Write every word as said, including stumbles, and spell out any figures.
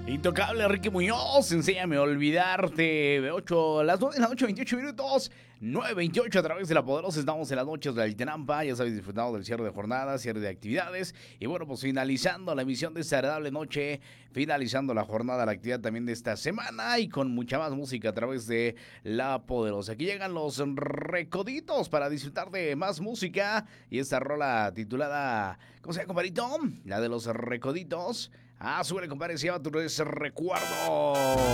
Intocable Ricky Muñoz, enséñame a olvidarte. De ocho, las nueve de la noche, veintiocho minutos. nueve veintiocho a través de la Poderosa. Estamos en las noches del Tenampa. Ya sabéis, disfrutado del cierre de jornada, cierre de actividades. Y bueno, pues finalizando la emisión de esta agradable noche. Finalizando la jornada, la actividad también de esta semana. Y con mucha más música a través de la Poderosa. Aquí llegan los recoditos para disfrutar de más música. Y esta rola titulada, ¿cómo se llama, compadrito? La de los recoditos. Ah, súbele, compadre, se llama Tu Recuerdo.